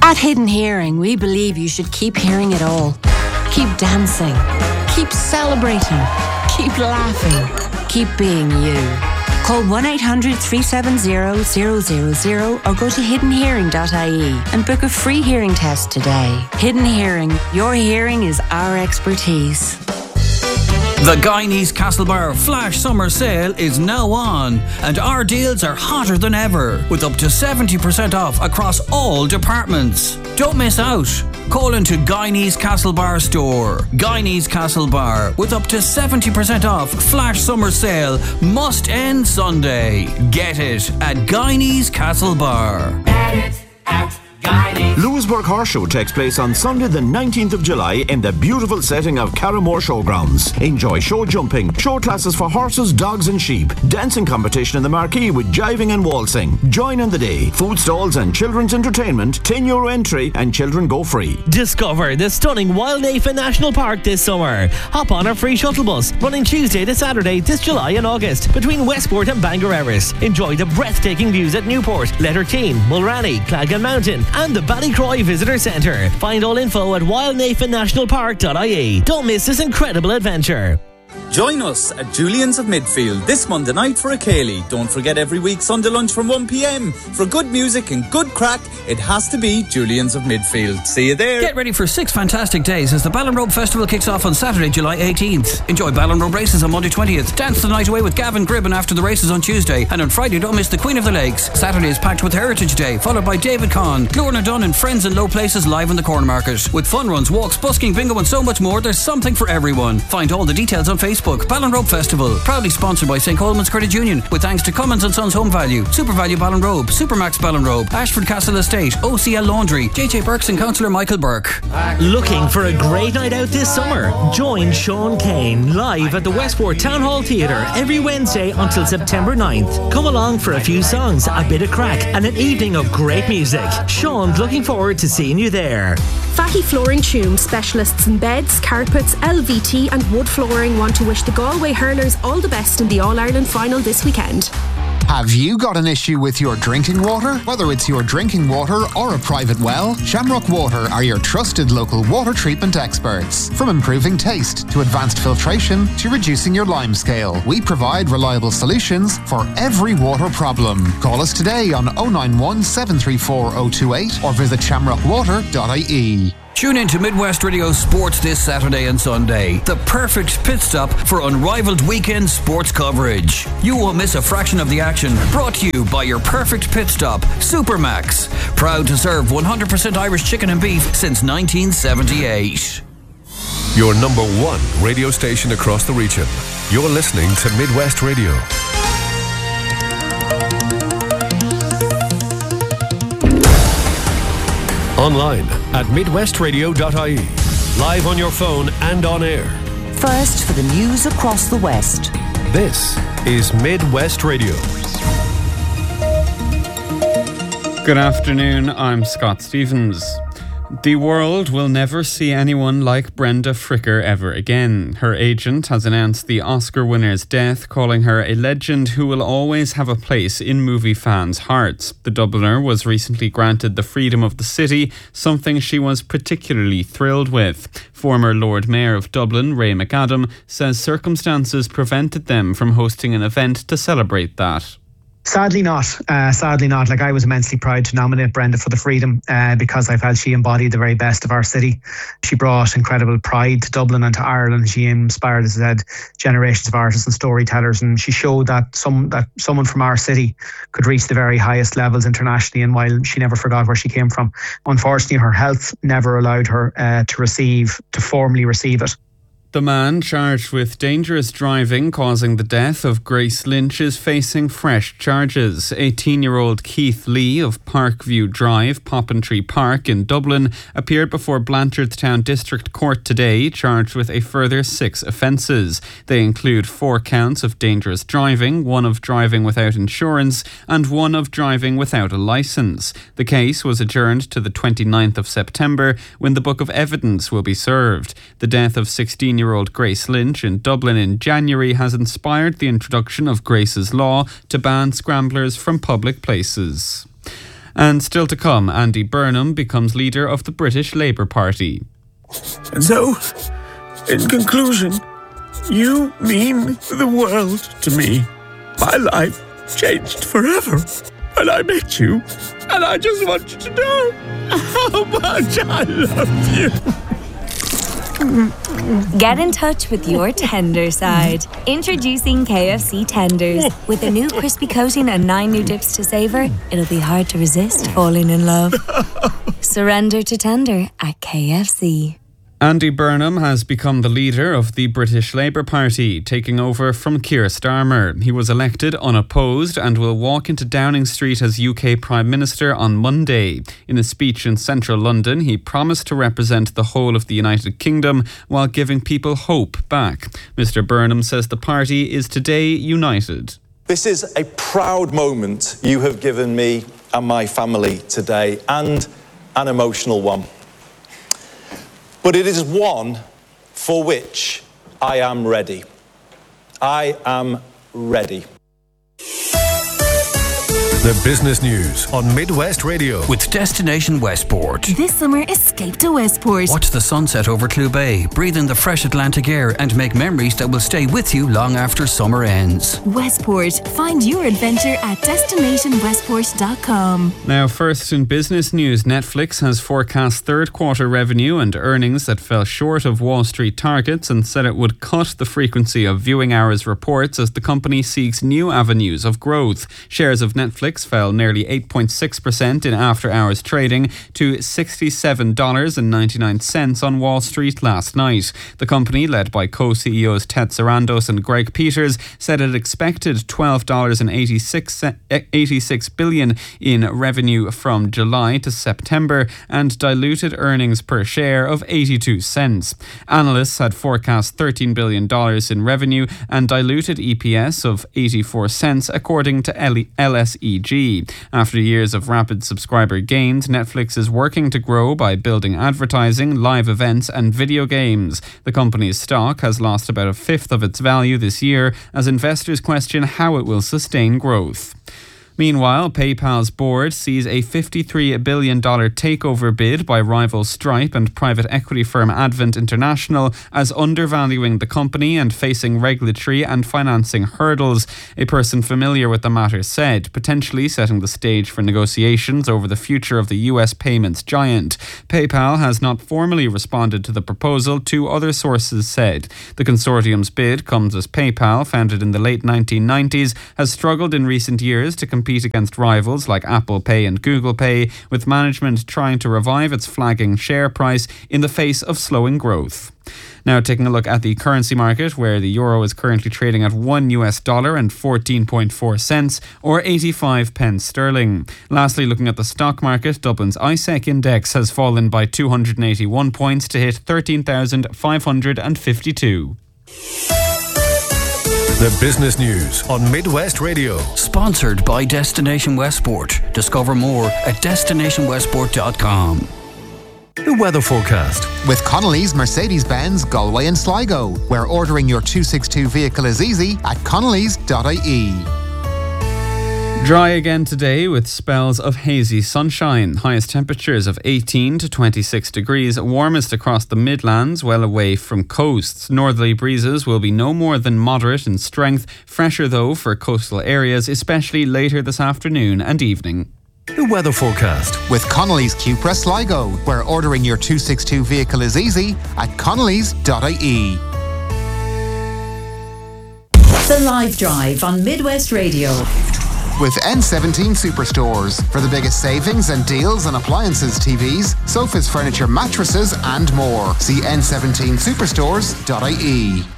At Hidden Hearing, we believe you should keep hearing it all. Keep dancing. Keep celebrating. Keep laughing. Keep being you. Call 1-800-370-000 or go to hiddenhearing.ie and book a free hearing test today. Hidden Hearing. Your hearing is our expertise. The Guyanese Castlebar Flash Summer Sale is now on, and our deals are hotter than ever, with up to 70% off across all departments. Don't miss out. Call into Guyanese Castlebar store. Guyanese Castlebar, with up to 70% off Flash Summer Sale, must end Sunday. Get it at Guyanese Castlebar. Get it at Lewisburg Horse Show takes place on Sunday the 19th of July in the beautiful setting of Carramore Showgrounds. Enjoy show jumping, show classes for horses, dogs and sheep, dancing competition in the marquee with jiving and waltzing. Join in the day. Food stalls and children's entertainment, €10 entry and children go free. Discover the stunning Wildnafa National Park this summer. Hop on our free shuttle bus running Tuesday to Saturday this July and August between Westport and Bangor Erris. Enjoy the breathtaking views at Newport, Letterteen, Mulranny, Clagan Mountain and the Ballycroy Visitor Centre. Find all info at wildnafannationalpark.ie. Don't miss this incredible adventure. Join us at Julian's of Midfield this Monday night for a Cayley. Don't forget every week Sunday lunch from 1pm. For good music and good crack, it has to be Julian's of Midfield. See you there. Get ready for 6 fantastic days as the Ballinrobe Festival kicks off on Saturday, July 18th. Enjoy Ballinrobe races on Monday 20th. Dance the night away with Gavin Gribben after the races on Tuesday. And on Friday, don't miss the Queen of the Lakes. Saturday is packed with Heritage Day, followed by David Conn, Lorna Dunn and Friends in Low Places live in the Corn Market. With fun runs, walks, busking, bingo and so much more, there's something for everyone. Find all the details on Facebook. Ballinrobe Festival, proudly sponsored by St. Coleman's Credit Union, with thanks to Cummins & Sons Home Value, Super Value Ballinrobe, Supermax Ballinrobe, Ashford Castle Estate, OCL Laundry, JJ Burks and Councillor Michael Burke. Looking for a great night out this summer? Join Sean Kane live at the Westport Town Hall Theatre every Wednesday until September 9th. Come along for a few songs, a bit of crack and an evening of great music. Sean's looking forward to seeing you there. Fatty Flooring Tomb, specialists in beds, carpets, LVT and wood flooring, want to wish the Galway hurlers all the best in the All-Ireland final this weekend. Have you got an issue with your drinking water? Whether it's your drinking water or a private well, Shamrock Water are your trusted local water treatment experts. From improving taste to advanced filtration to reducing your lime scale, we provide reliable solutions for every water problem. Call us today on 091 734 028 or visit shamrockwater.ie. Tune in to Midwest Radio Sports this Saturday and Sunday. The perfect pit stop for unrivaled weekend sports coverage. You won't miss a fraction of the action. Brought to you by your perfect pit stop, Supermax. Proud to serve 100% Irish chicken and beef since 1978. Your number one radio station across the region. You're listening to Midwest Radio. Online at midwestradio.ie. Live on your phone and on air. First for the news across the West. This is Midwest Radio. Good afternoon, I'm Scott Stevens. The world will never see anyone like Brenda Fricker ever again. Her agent has announced the Oscar winner's death, calling her a legend who will always have a place in movie fans' hearts. The Dubliner was recently granted the freedom of the city, something she was particularly thrilled with. Former Lord Mayor of Dublin, Ray McAdam, says circumstances prevented them from hosting an event to celebrate that. Sadly not. Like, I was immensely proud to nominate Brenda for the Freedom because I felt she embodied the very best of our city. She brought incredible pride to Dublin and to Ireland. She inspired, as I said, generations of artists and storytellers, and she showed that someone from our city could reach the very highest levels internationally, and while she never forgot where she came from, unfortunately her health never allowed her to formally receive it. The man charged with dangerous driving causing the death of Grace Lynch is facing fresh charges. 18-year-old Keith Lee of Parkview Drive, Poppintree Park in Dublin, appeared before Blanchardstown District Court today, charged with a further 6 offences. They include 4 counts of dangerous driving, 1 of driving without insurance, and 1 of driving without a licence. The case was adjourned to the 29th of September, when the book of evidence will be served. The death of 16-year-old Grace Lynch in Dublin in January has inspired the introduction of Grace's Law to ban scramblers from public places. And still to come, Andy Burnham becomes leader of the British Labour Party. And so, in conclusion, you mean the world to me. My life changed forever when I met you, and I just want you to know how much I love you. Get in touch with your tender side. Introducing KFC Tenders. With a new crispy coating and 9 new dips to savour, it'll be hard to resist falling in love. Surrender to tender at KFC. Andy Burnham has become the leader of the British Labour Party, taking over from Keir Starmer. He was elected unopposed and will walk into Downing Street as UK Prime Minister on Monday. In a speech in central London, he promised to represent the whole of the United Kingdom while giving people hope back. Mr Burnham says the party is today united. This is a proud moment you have given me and my family today, and an emotional one. But it is one for which I am ready. I am ready. The business news on Midwest Radio. With Destination Westport. This summer, escape to Westport. Watch the sunset over Clew Bay, breathe in the fresh Atlantic air and make memories that will stay with you long after summer ends. Westport. Find your adventure at destinationwestport.com. Now, first in business news, Netflix has forecast third quarter revenue and earnings that fell short of Wall Street targets and said it would cut the frequency of viewing hours reports as the company seeks new avenues of growth. Shares of Netflix fell nearly 8.6% in after-hours trading to $67.99 on Wall Street last night. The company, led by co-CEOs Ted Sarandos and Greg Peters, said it expected $12.86 billion in revenue from July to September and diluted earnings per share of 82 cents. Analysts had forecast $13 billion in revenue and diluted EPS of 84 cents, according to LSEG. After years of rapid subscriber gains, Netflix is working to grow by building advertising, live events and video games. The company's stock has lost about a fifth of its value this year as investors question how it will sustain growth. Meanwhile, PayPal's board sees a $53 billion takeover bid by rival Stripe and private equity firm Advent International as undervaluing the company and facing regulatory and financing hurdles. A person familiar with the matter said, potentially setting the stage for negotiations over the future of the US payments giant. PayPal has not formally responded to the proposal, two other sources said. The consortium's bid comes as PayPal, founded in the late 1990s, has struggled in recent years to compete against rivals like Apple Pay and Google Pay, with management trying to revive its flagging share price in the face of slowing growth. Now taking a look at the currency market, where the euro is currently trading at $1 and 14.4 cents, or 85 pence sterling. Lastly, looking at the stock market, Dublin's ISEC index has fallen by 281 points to hit 13,552. The business news on Midwest Radio. Sponsored by Destination Westport. Discover more at destinationwestport.com. The weather forecast. With Connolly's Mercedes-Benz Galway and Sligo, where ordering your 262 vehicle is easy at connolly's.ie. Dry again today with spells of hazy sunshine. Highest temperatures of 18 to 26 degrees. Warmest across the Midlands, well away from coasts. Northerly breezes will be no more than moderate in strength. Fresher though for coastal areas, especially later this afternoon and evening. The weather forecast. With Connolly's Cupra Sligo, where ordering your 262 vehicle is easy at connolly's.ie. The Live Drive on Midwest Radio. With N17 Superstores for the biggest savings and deals on appliances, TVs, sofas, furniture, mattresses and more. See n17superstores.ie.